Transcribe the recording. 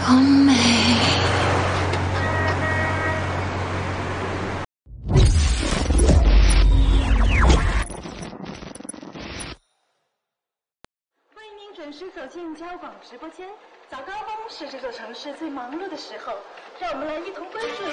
多美。 欢迎您准时走进交广直播间。早高峰是这座城市最忙碌的时候，让我们来一同关注。